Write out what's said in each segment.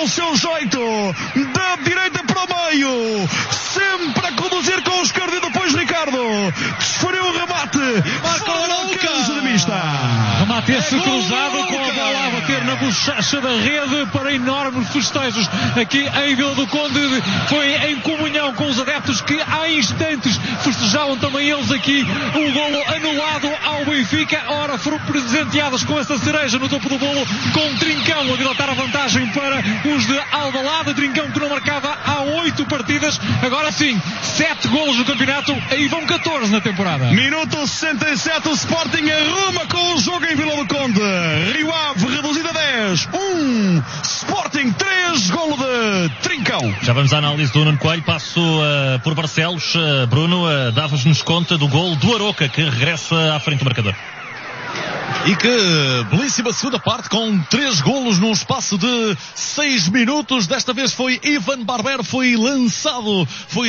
ao seu jeito, da direita para o meio, sempre a conduzir com o esquerdo e depois Ricardo desferiu o remate, marca o alcance de vista. Remate esse cruzado com a bola a bater na bochecha da rede para enormes festejos aqui em Vila do Conde. Foi em comunhão com os adeptos que há instantes festejavam também eles aqui o golo anulado ao Benfica. Ora, foram presenteados com essa cereja no topo do bolo, com Trincão a dilatar a vantagem para os de Alvalade. Trincão que não marcava há 8 partidas, agora sim 7 golos no campeonato, aí vão 14 na temporada. Minuto 67, o Sporting arruma com o jogo em Vila do Conde. Rio Ave reduzido a 10, 1, Sporting 3, golo de Trincão. Já vamos à análise do Nuno Coelho. Passo por Barcelos. Bruno, davas-nos conta do golo do Aroca, que regressa à frente do marcador. E que belíssima segunda parte com 3 golos num espaço de 6 minutos. Desta vez foi Ivan Barber, foi lançado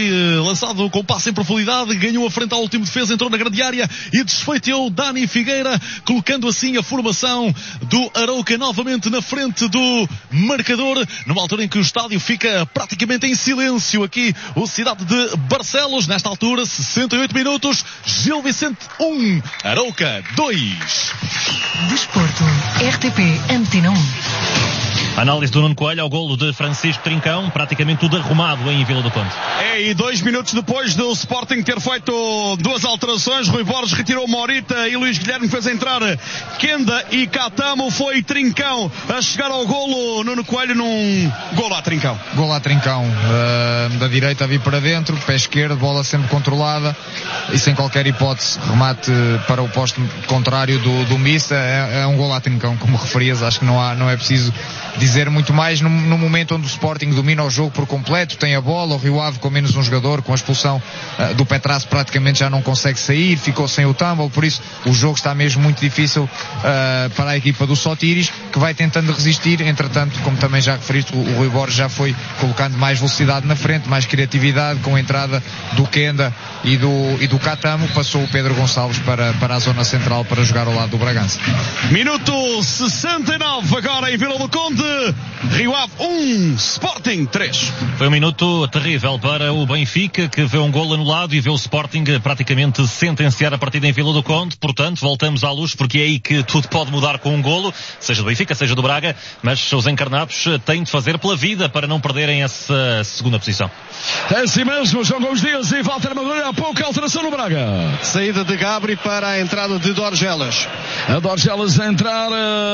com passe em profundidade, ganhou a frente ao último defesa, entrou na grande área e desfeiteou Dani Figueira, colocando assim a formação do Arouca novamente na frente do marcador, numa altura em que o estádio fica praticamente em silêncio. Aqui o Cidade de Barcelos, nesta altura 68 minutos, Gil Vicente 1, Arouca 2. Desporto, RTP Antena 1. Análise do Nuno Coelho ao golo de Francisco Trincão, praticamente tudo arrumado em Vila do Conde. E 2 minutos depois do Sporting ter feito 2 alterações, Rui Borges retirou Morita e Luís Guilherme fez entrar Kenda e Catamo. Foi Trincão a chegar ao golo. Nuno Coelho num golo a Trincão. Golo a Trincão, da direita a vir para dentro, pé esquerdo, bola sempre controlada e sem qualquer hipótese, remate para o posto contrário do Missa. É um golo a Trincão, como referias. Acho que não é preciso dizer muito mais no momento onde o Sporting domina o jogo por completo, tem a bola. O Rio Ave com menos um jogador, com a expulsão do Petrazzo, praticamente já não consegue sair, ficou sem o Tumble, por isso o jogo está mesmo muito difícil para a equipa do Sotiris, que vai tentando resistir. Entretanto, como também já referiste, o Rui Borges já foi colocando mais velocidade na frente, mais criatividade, com a entrada do Kenda e do Catamo. Passou o Pedro Gonçalves para a zona central para jogar ao lado do Bragança. Minuto 69 agora em Vila do Conde. Rio Ave 1, Sporting 3. Foi um minuto terrível para o Benfica, que vê um golo anulado e vê o Sporting praticamente sentenciar a partida em Vila do Conde. Portanto, voltamos à luz, porque é aí que tudo pode mudar com um golo, seja do Benfica, seja do Braga, mas os encarnados têm de fazer pela vida para não perderem essa segunda posição. É assim mesmo, João Gomes Dias e Walter Madureira. Há pouca alteração no Braga. Saída de Gabri para a entrada de Dorgelas. A Dorgelas a entrar,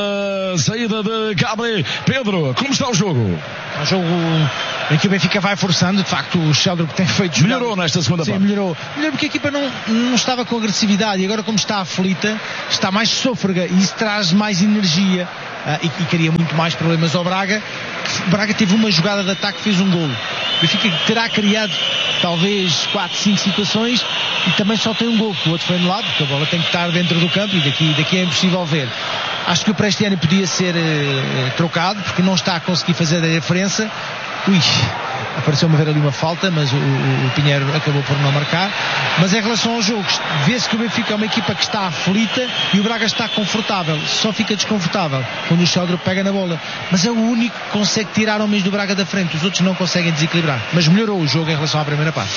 saída de Gabri. Pedro, como está o jogo? É um jogo em que o Benfica vai forçando. De facto, o Sheldrup tem feito... Melhorou nesta segunda parte. Sim, melhorou porque a equipa não estava com agressividade, e agora, como está aflita, está mais sôfrega, e isso traz mais energia e cria muito mais problemas ao Braga. O Braga teve uma jogada de ataque, fez um golo. O Benfica terá criado talvez 4, 5 situações e também só tem um golo, o outro foi anulado, porque a bola tem que estar dentro do campo e daqui é impossível ver. Acho que o Prestiani podia ser trocado, porque não está a conseguir fazer a diferença. Apareceu-me ver ali uma falta, mas o Pinheiro acabou por não marcar. Mas em relação ao jogo, vê-se que o Benfica é uma equipa que está aflita e o Braga está confortável. Só fica desconfortável quando o Sheldrup pega na bola. Mas é o único que consegue tirar homens do Braga da frente. Os outros não conseguem desequilibrar. Mas melhorou o jogo em relação à primeira parte.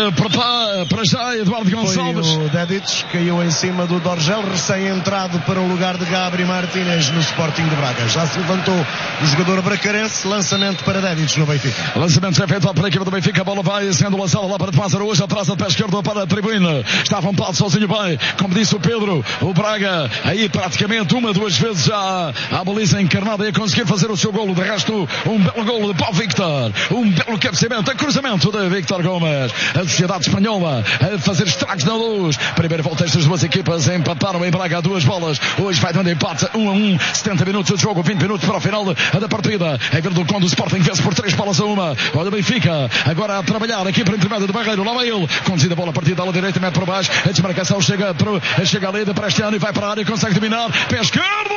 Para já, Eduardo Gonçalves. Foi o Dedic, caiu em cima do Dorgel, recém-entrado para o lugar de Gabri Martínez no Sporting de Braga. Já se levantou o jogador bracarense. Lançamento para Dedic no Benfica. Lançamento é feito para a equipe do Benfica. A bola vai sendo lançada lá para Tomás Araújo, atrás da pé esquerdo para a tribuna. Está à vontade, sozinho bem, como disse o Pedro. O Braga aí praticamente 1, 2 vezes já a baliza encarnada e a conseguir fazer o seu golo. De resto, um belo golo de Paulo Victor, um belo cabeceamento, cruzamento de Victor Gomes. A Sociedade Espanhola a fazer estragos na luz. Primeira volta, estas duas equipas empataram em Braga a 2 bolas. Hoje vai dando empate 1-1, 70 minutos de jogo, 20 minutos para o final da partida. Em Vila do Conde, o Sporting vence por 3 bolas a 1. do Benfica. Agora a trabalhar aqui para o intermédio do Barreiro. Lá vai ele. Conduzida a bola partida à direita, mete para baixo. A desmarcação chega ali de Prestiano e vai para a área. Consegue dominar. Pé esquerdo!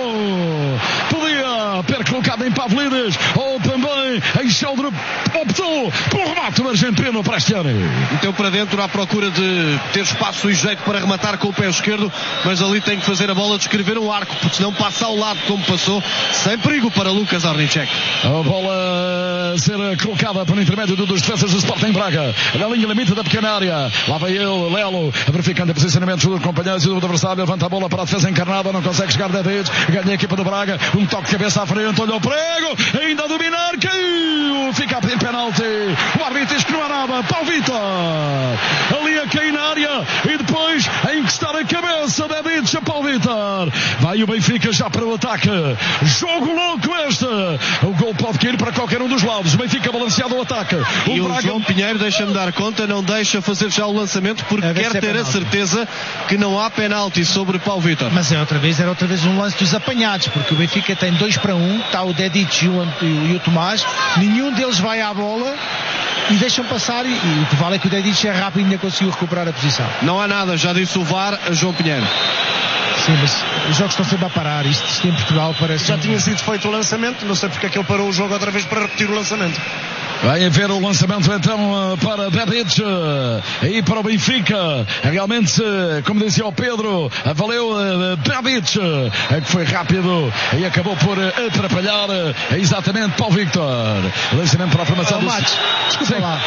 Podia ter colocado em Pavlidis. Ou também em Sheldon optou por remate do argentino Prestiano. Meteu para dentro à procura de ter espaço e jeito para rematar com o pé esquerdo, mas ali tem que fazer a bola descrever um arco, porque senão passa ao lado como passou, sem perigo para Lucas Ornicek. A bola a ser colocada por intermédio dos defesas do Sporting Braga, na linha limite da pequena área. Lá vai ele, Lelo, verificando o posicionamento dos companheiros e do adversário, levanta a bola para a defesa encarnada, não consegue chegar de dedos, ganha a equipa do Braga, um toque de cabeça à frente, olha o prego, ainda a dominar, caiu, fica a pedir penalti, o árbitro diz que não há nada, Paulo Vitor, ali a cair na área e depois a encostar a cabeça de Edites a Paulo Vitor. Vai o Benfica já para o ataque, jogo louco este, o gol pode cair para qualquer um dos lados, o Benfica balanceado ao ataque. E o João Pinheiro, deixa-me dar conta, não deixa fazer já o lançamento porque quer ter penalti. A certeza que não há penalti sobre Paulo Vitor. Mas era outra vez um lance dos apanhados, porque o Benfica tem 2-1, está o Dedic e o Tomás, nenhum deles vai à bola e deixam passar e o que vale é que o Dedic é rápido e ainda conseguiu recuperar a posição. Não há nada, já disse o VAR a João Pinheiro. Sim, mas os jogos estão sempre a parar, isto em Portugal parece... Já tinha sido feito o lançamento, não sei porque é que ele parou o jogo outra vez para repetir o lançamento. Vai haver o lançamento então para Dedic e para o Benfica. Realmente, como dizia o Pedro, valeu Dedic, que foi rápido e acabou por atrapalhar exatamente Paulo Victor. Lançamento para a formação do... Desculpa lá,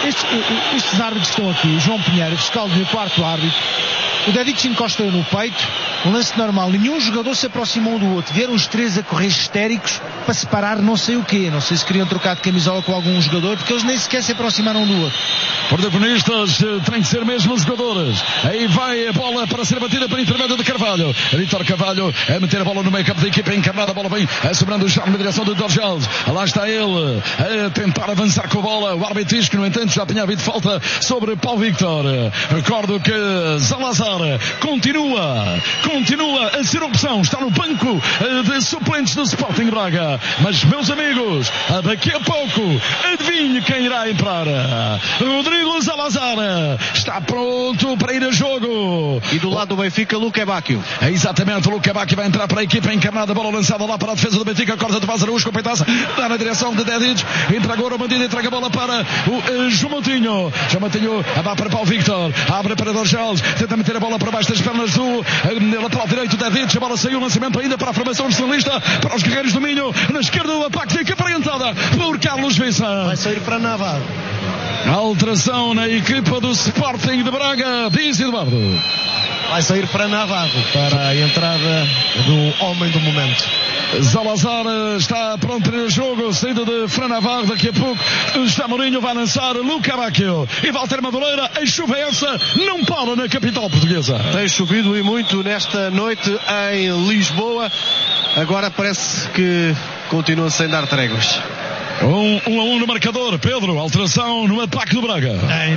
estes árbitros estão aqui, o João Pinheiro, o fiscal do quarto árbitro, o Dedic encostou no peito, um lance normal, nenhum jogador se aproximou um do outro, vieram os três a correr histéricos para separar não sei o quê, não sei se queriam trocar de camisola com algum jogador, porque eles nem sequer se aproximaram um do outro. Protagonistas têm que ser mesmo os jogadores. Aí vai a bola para ser batida por intermédio de Carvalho. Vítor Carvalho a meter a bola no meio campo da equipa encarnada, a bola vem sobrando já na direção do Dorgeles. Lá está ele a tentar avançar com a bola. O árbitro diz que no entanto já tinha havido falta sobre Paulo Victor. Recordo que Salazar continua a ser opção, está no banco de suplentes do Sporting Braga, mas meus amigos, daqui a pouco adivinhe quem irá entrar. Rodrigo Salazar está pronto para ir a jogo. E do lado do Benfica, Luque Bacchio. É exatamente, o Luque Bacchio vai entrar para a equipa encarnada, bola lançada lá para a defesa do Benfica, corta de Vazarus com o peitaça, dá na direção de Dedic, entra agora o bandido, entrega a bola para o João Moutinho vai para Paulo Victor, abre para Dorgeles, tenta meter a bola para baixo das pernas do lateral direito, Dedic, a bola saiu, o lançamento ainda para a formação nacionalista, para os guerreiros do Minho, na esquerda o ataque fica orientada por Carlos Viça. Vai sair para Navarro. Alteração na equipa do Sporting de Braga, diz Eduardo. Vai sair para Navarro, para a entrada do homem do momento. Salazar está pronto para o jogo, saída de Fran Navarro, daqui a pouco José Mourinho vai lançar Luque Bacchio e Walter Madureira. A chuva essa não para na capital portuguesa. Tem chovido e muito nesta noite em Lisboa, agora parece que continua sem dar tréguas. 1-1 no marcador. Pedro, alteração no ataque do Braga.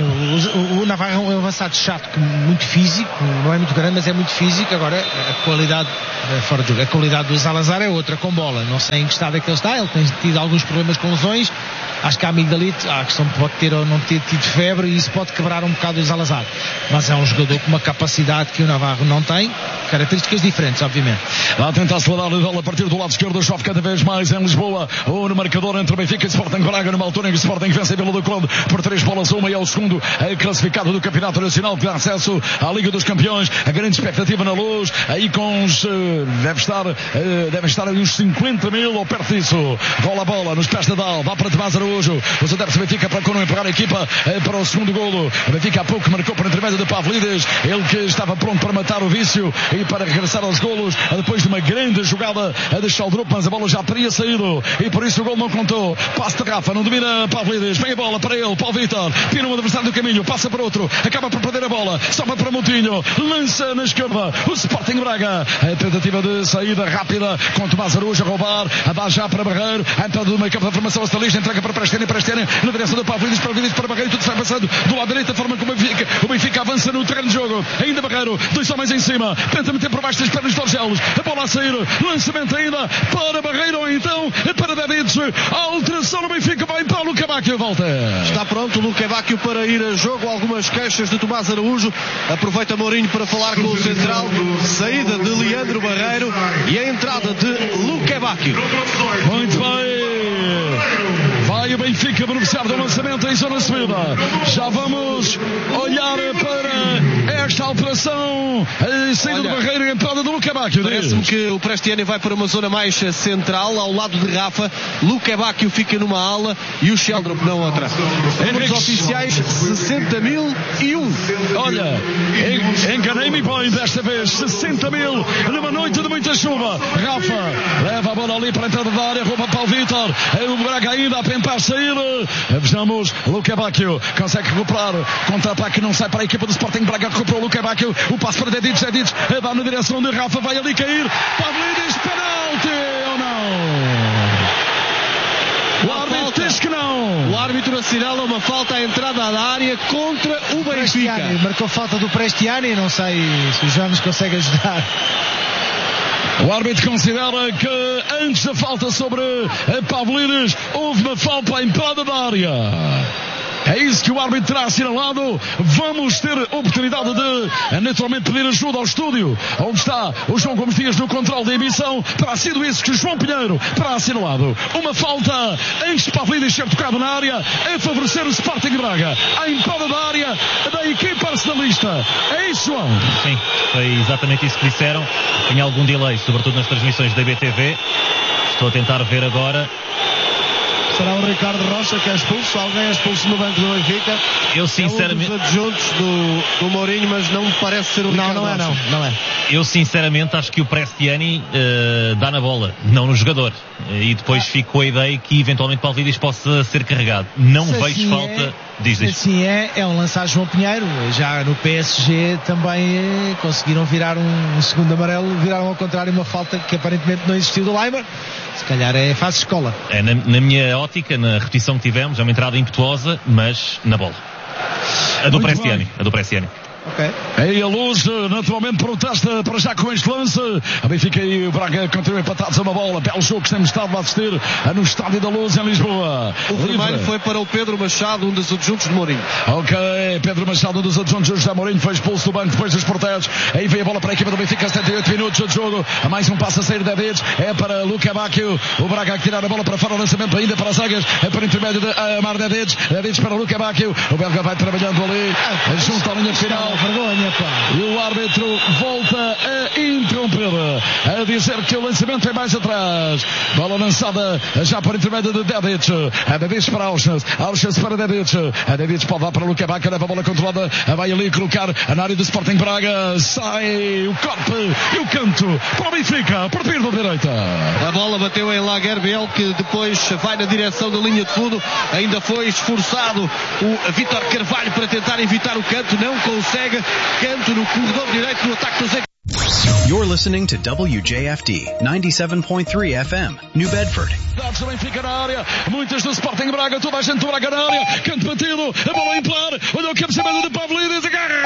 O Navarro é um avançado chato, muito físico, não é muito grande, mas é muito físico. Agora a qualidade fora de jogo, a qualidade do Salazar é outra com bola, não sei em que estado é que ele está, ele tem tido alguns problemas com lesões, acho que a amigdalite, a questão pode ter ou não ter tido febre e isso pode quebrar um bocado o Salazar, mas é um jogador com uma capacidade que o Navarro não tem, características diferentes, obviamente. Lá tenta acelerar a bola a partir do lado esquerdo, chove cada vez mais em Lisboa, ou no marcador entre Benfica e Sporting Braga, numa altura em que o Sporting vence a Vila do Conde por 3-1 e é o segundo classificado do Campeonato Nacional, que dá acesso à Liga dos Campeões. A grande expectativa na Luz, aí com os devem estar ali uns 50 mil ou perto disso. Rola a bola nos pés da Dal, vá para Tomás Araújo, os adeptos do Benfica para não empurrar a equipa para o segundo golo. O Benfica há pouco marcou por intermédio de Pavlidis, ele que estava pronto para matar o vício e para regressar aos golos depois de uma grande jogada de Sheldrup, mas a bola já teria saído e por isso o golo não contou. Passe de Rafa, não domina Pavlidis, vem a bola para ele, Paulo Vitor, tira um adversário do caminho, passa para outro, acaba por perder a bola, sobe para Moutinho, lança na esquerda o Sporting Braga, a tentativa de saída rápida com Tomás Araújo a roubar, a dar já para Barreiro, a entrada do meio campo da formação astalista, entrega para Prestiani na direção do Pavlidis para Barreiro, tudo sai passando do lado direito, a forma como o Benfica avança no terreno de jogo, ainda Barreiro, 2 homens em cima, tenta meter por baixo das pernas de Orgelos, a bola a sair, lançamento ainda para Barreiro, ou então para Dedic, a alteração no Benfica, vai para o Luca Bacchio, volta. Está pronto o Luca Bacchio para ir a jogo, algumas queixas de Tomás Araújo, aproveita Mourinho para falar com o central, saída de Leandro Barreiro e a entrada de Luca Bacchio. Muito bem. Vai o Benfica beneficiar do lançamento em zona subida. Já vamos olhar para esta alteração. A saída do Barreiro e a entrada do Luca Bacchio. Parece-me que o Prestiani vai para uma zona mais central, ao lado de Rafa. Luca Bacchio fica numa ala e o Sheldrop na outra. Números oficiais 60.001. Olha, enganei-me bem desta vez. 60.000 numa noite de muita chuva. Rafa leva a bola ali para a entrada da área, rouba para o Vítor. O Braga ainda a tentar sair. Vejamos, Luca Bacchio consegue recuperar. Contra-ataque não sai para a equipa do Sporting. Braga recuperou Luca Bacchio. O passo para Dedic vai na direção de Rafa, vai ali cair. Pavlidis, penalti ou não? O árbitro diz que não. O árbitro assinala uma falta à entrada da área contra o Benfica. Marcou falta do Prestiani, não sei se o João nos consegue ajudar. O árbitro considera que antes da falta sobre Pavlidis houve uma falta à entrada da área. É isso que o árbitro terá assinalado. Vamos ter oportunidade de naturalmente pedir ajuda ao estúdio, onde está o João Gomes Dias no controle da emissão. Terá sido isso que o João Pinheiro terá assinalado. Uma falta antes de Pavlidis ser tocado na área a favorecer o Sporting de Braga. A entrada da área da equipa arsenalista. É isso, João? Sim, foi exatamente isso que disseram. Tem algum delay, sobretudo nas transmissões da BTV. Estou a tentar ver agora. Será o Ricardo Rocha que é expulso? Alguém é expulso no banco do Benfica? Eu sinceramente... É um dos adjuntos do Mourinho, mas não me parece ser o Ricardo Rocha. Não é. Eu sinceramente acho que o Prestiani dá na bola, não no jogador. E depois fico com a ideia que eventualmente Pavlidis possa ser carregado. Não vejo assim falta... Diz. Assim é um lançar João Pinheiro. Já no PSG também conseguiram virar um segundo amarelo, viraram ao contrário uma falta que aparentemente não existiu do Leimer. Se calhar faz escola. Na minha ótica, na repetição que tivemos, é uma entrada impetuosa, mas na bola. A do Prestiani. Ok. Aí a Luz naturalmente protesta para já com este lance. A Benfica e o Braga continuam empatados a uma bola. Belo jogo que temos estado a assistir no Estádio da Luz em Lisboa. O vermelho foi para o Pedro Machado, um dos adjuntos de Mourinho. Ok, Pedro Machado, um dos adjuntos de José Mourinho, foi expulso do banco depois dos protestos. Aí vem a bola para a equipa do Benfica, 78 minutos de jogo. A mais um passo a sair da vez. É para Luca Bacchio. O Braga a tirar a bola para fora, o lançamento ainda para as zagas. É para o intermédio de Amar Dedic. Dedic para Luca Bacchio. O belga vai trabalhando ali. Junto à linha final. Vergonha, pá. E o árbitro volta a interromper, a dizer que o lançamento é mais atrás. Bola lançada já por intermédio de Dedic. A Dedic para Auschwitz para Dedic. A Dedic pode dar para Luca Bacchio, leva a bola controlada, vai ali colocar na área do Sporting Braga. Sai o corpo e o canto para o Benfica, por perda direita. A bola bateu em Lagerbiel, que depois vai na direção da linha de fundo. Ainda foi esforçado o Vítor Carvalho para tentar evitar o canto, não consegue. Canto no corredor direito do ataque do Zé. You're listening to WJFD 97.3 FM, New Bedford. Também fica na área, muitas do Sporting Braga, toda a gente do Braga na área, canto batido, a bola em par, olha o cabeceamento de Pavlidis,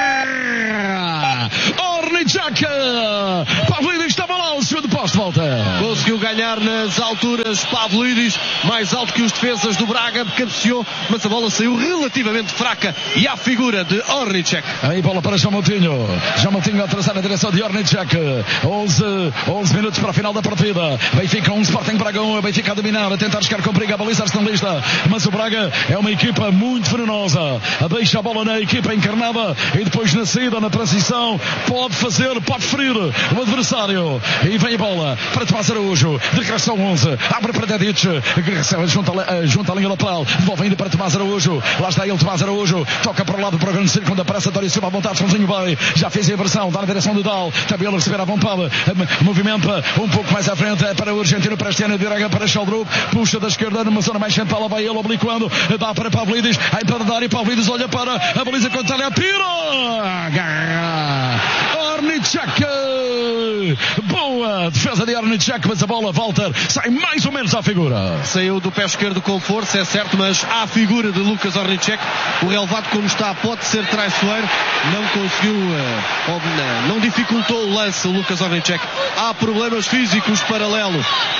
Ornicek, Pavlidis estava lá, o segundo posto, volta. Conseguiu ganhar nas alturas, Pavlidis, mais alto que os defesas do Braga, cabeceou, mas a bola saiu relativamente fraca e à figura de Ornicek. Aí bola para João Moutinho a atrasar na direção de Ornicek, 11 minutos para a final da partida. Benfica 1, Sporting Braga 1, Benfica a dominar, a tentar chegar com perigo a baliza arsenalista, mas o Braga é uma equipa muito venenosa, deixa a bola na equipa encarnada e depois na saída, na transição, pode ferir o adversário. E vem a bola para Tomás Araújo, de direção 11, abre para Dedic, junta a linha lateral, devolve ainda para Tomás Araújo, lá está ele, Tomás Araújo, toca para o lado para o grande círculo, aparece António Silva à vontade, Joãozinho vai, já fez a inversão, dá na direção do Dal, também ele receber à vontade, movimenta um pouco mais à frente, para o argentino Prestiani, Braga para Sheldrop, puxa da esquerda numa zona mais central, vai ele obliquando, dá para Pavlidis, a entrada da área, Pavlidis olha para a baliza contra a Pira, Ornicek, Ornicek. Boa defesa de Ornicek, mas a bola, Walter, sai mais ou menos à figura. Saiu do pé esquerdo com força, é certo, mas à figura de Lucas Ornicek. O relevado como está pode ser traiçoeiro. Não conseguiu, não dificultou o lance o Lucas Ornicek. Há problemas físicos para Lelo.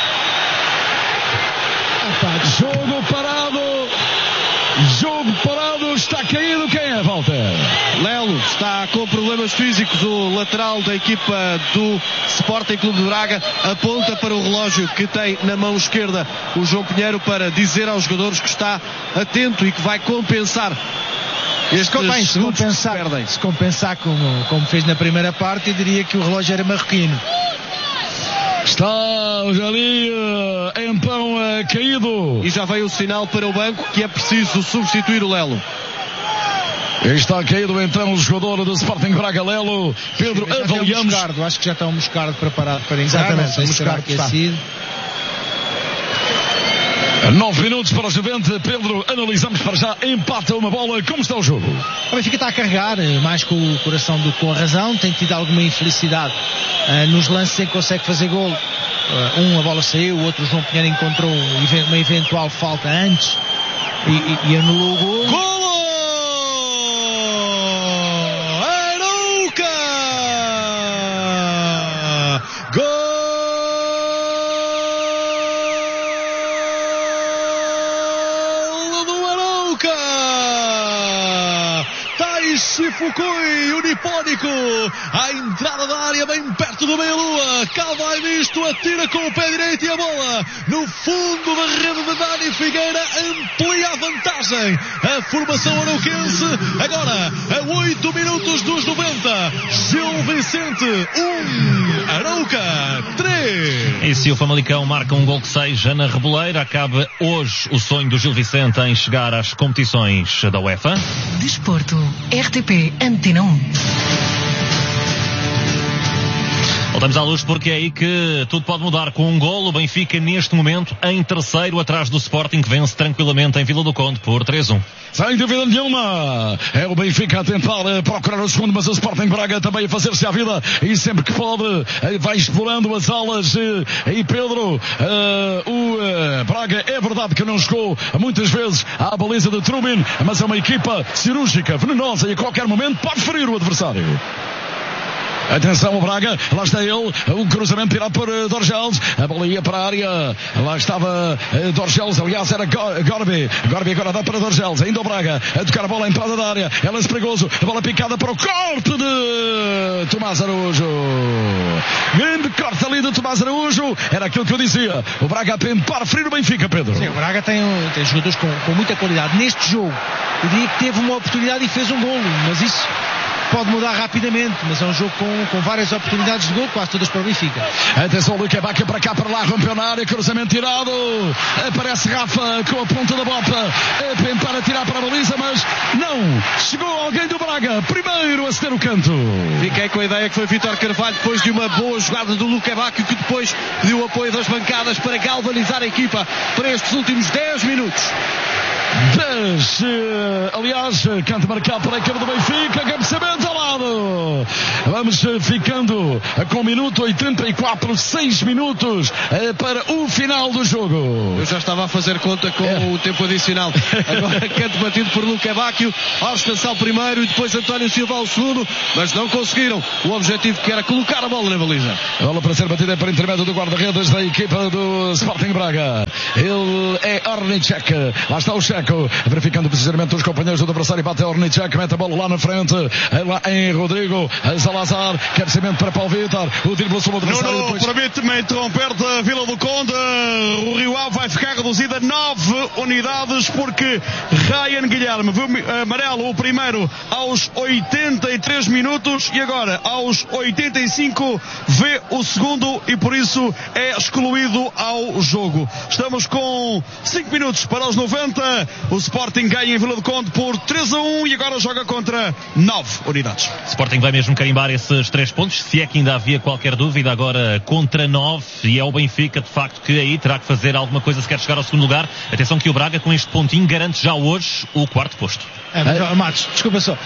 Jogo parado, está caído. Quem é, Walter? Lelo está com problemas físicos. O lateral da equipa do Sporting Clube de Braga aponta para o relógio que tem na mão esquerda o João Pinheiro para dizer aos jogadores que está atento e que vai compensar. Se compensar como fez na primeira parte, eu diria que o relógio era marroquino. Está ali, então, caído. E já veio o sinal para o banco que é preciso substituir o Lelo. Está caído então o jogador do Sporting Braga, Lelo. Pedro, avaliamos. Acho que já está um Moscardo preparado para entrar. Exatamente, o Moscardo está. 9 minutos para os 90. Pedro, analisamos para já. Empata uma bola. Como está o jogo? O Benfica está a carregar mais com o coração do que com a razão. Tem tido alguma infelicidade nos lances em que consegue fazer golo. A bola saiu, o outro, o João Pinheiro, encontrou uma eventual falta antes e anulou o golo. Golo! Arouca! Golo! Fukui, unipónico, à entrada da área, bem perto do meia-lua. Cá vai visto, atira com o pé direito e a bola no fundo da rede de Dani Figueira amplia a vantagem. A formação arauquense agora a 8 minutos dos 90. Gil Vicente 1, Arauca 3. E se o Famalicão marca um gol que seja na Reboleira, acaba hoje o sonho do Gil Vicente em chegar às competições da UEFA. Desporto, RTP Antena 1. Voltamos à luz porque é aí que tudo pode mudar. Com um golo, o Benfica neste momento em terceiro atrás do Sporting, que vence tranquilamente em Vila do Conde por 3-1. Sem dúvida nenhuma, é o Benfica a tentar procurar o segundo, mas o Sporting Braga também a fazer-se à vida e sempre que pode vai explorando as alas. E Pedro, o Braga é verdade que não chegou muitas vezes à baliza de Trubin, mas é uma equipa cirúrgica, venenosa e a qualquer momento pode ferir o adversário. Atenção o Braga, lá está ele, o cruzamento tirado por Dorgeles, a bola ia para a área, lá estava Dorgeles, aliás era Gorbi agora dá para Dorgeles, ainda o Braga a tocar a bola à entrada da área, ela é perigoso, a bola picada para o corte de Tomás Araújo, grande corte ali de Tomás Araújo, era aquilo que eu dizia, o Braga a tentar ferir o Benfica, Pedro. Sim, o Braga tem jogadores com muita qualidade, neste jogo eu diria que teve uma oportunidade e fez um golo, mas isso pode mudar rapidamente, mas é um jogo com várias oportunidades de gol, quase todas para o Benfica. Atenção, Luque Baca para cá, para lá, rompeu na área, cruzamento tirado, aparece Rafa com a ponta da bota, a tentar atirar para a baliza, mas não, chegou alguém do Braga, primeiro a ceder o canto. Fiquei com a ideia que foi Vítor Carvalho, depois de uma boa jogada do Luque Baca, que depois deu o apoio das bancadas para galvanizar a equipa para estes últimos 10 minutos. Aliás, canto marcado para a equipe do Benfica, cabeceamento ao lado. Vamos ficando com 1:84, 6 minutos para o final do jogo. Eu já estava a fazer conta com o tempo adicional. Agora canto batido por Luque Bacchio, Orstassal primeiro e depois António Silva ao segundo, mas não conseguiram o objetivo que era colocar a bola na baliza. A bola para ser batida por intermédio do guarda-redes da equipa do Sporting Braga. Ele é Ornicek, lá está o Checo, verificando precisamente os companheiros do adversário, bate a Ornicek, mete a bola lá na frente, lá em Rodrigo Salazar, cabeceamento para Paulo Vitor, o tiro pelo seu adversário. Depois... Permite-me interromper da Vila do Conde, o Rio Ave vai ficar reduzido a 9 unidades porque Ryan Guilherme viu amarelo o primeiro aos 83 minutos e agora aos 85 vê o segundo e por isso é excluído ao jogo. Estamos com 5 minutos para os 90. O Sporting ganha em Vila do Conde por 3-1 e agora joga contra 9 unidades. O Sporting vai mesmo carimbar esses 3 pontos, se é que ainda havia qualquer dúvida, agora contra 9, e é o Benfica de facto que aí terá que fazer alguma coisa se quer chegar ao segundo lugar. Atenção que o Braga com este pontinho garante já hoje o 4º posto. Matos, desculpa só.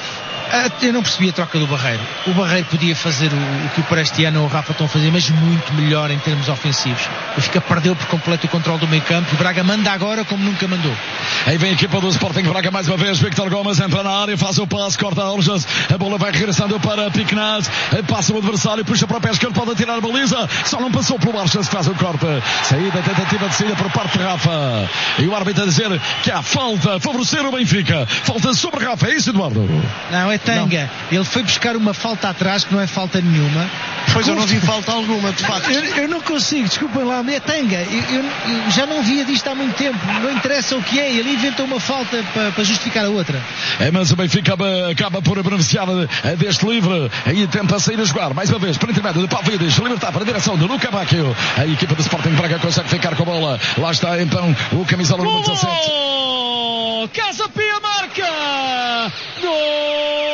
Eu não percebi a troca do Barreiro. O Barreiro podia fazer o que o Prestiano ou o Rafa estão a fazer, mas muito melhor em termos ofensivos. O Benfica perdeu por completo o controle do meio campo. O Braga manda agora como nunca mandou. Aí vem a equipa do Sporting Braga mais uma vez. Victor Gomes entra na área, faz o passe, corta a Orjas. A bola vai regressando para Piquenaz. Passa o adversário, puxa para o pé esquerdo, pode atirar a baliza. Só não passou pelo Orjas, faz o corte. Saída, tentativa de saída por parte de Rafa. E o árbitro a dizer que há falta, favorecer o Benfica. Falta sobre Rafa, é isso, Eduardo? Não, é Tanga. Ele foi buscar uma falta atrás que não é falta nenhuma. Pois eu não vi falta alguma, de facto. Eu não consigo, desculpem lá, é Tanga. Eu já não via disto há muito tempo. Não interessa o que é, ele inventou uma falta para justificar a outra. Mas o Benfica acaba por beneficiar deste livre. Aí tenta sair a jogar, mais uma vez, para intermédio de Pavlidis, libertar para a direção de Luca Bacchio. A equipa do Sporting Braga consegue ficar com a bola. Lá está então o camisola número 17. Casa Pia marca! Gol!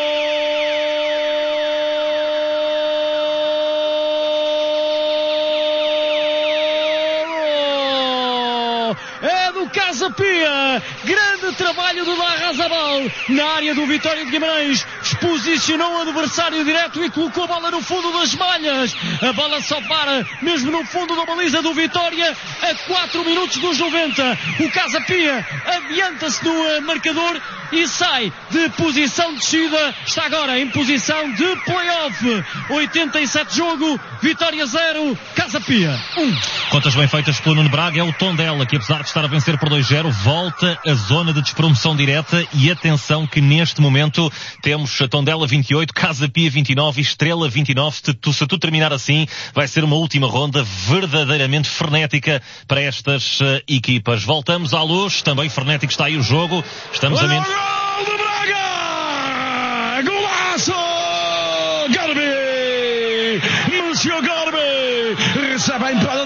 Casa Pia, grande trabalho do Larrazabal na área do Vitória de Guimarães, exposicionou o adversário direto e colocou a bola no fundo das malhas. A bola só para mesmo no fundo da baliza do Vitória a 4 minutos dos 90. O Casa Pia adianta-se no marcador e sai de posição de descida, está agora em posição de play-off. 87 jogo, Vitória 0, Casa Pia 1. Contas bem feitas pelo Nuno Braga. É o Tondela que, apesar de estar a vencer por 2-0, volta à zona de despromoção direta. E atenção que neste momento temos Tondela 28, Casa Pia 29 e Estrela 29. Se tudo terminar assim, vai ser uma última ronda verdadeiramente frenética para estas equipas. Voltamos à luz, também frenético está aí o jogo. Estamos a menos... Gol do Braga! Golaço! Garbi! Monsieur Garbi! Recebe a entrada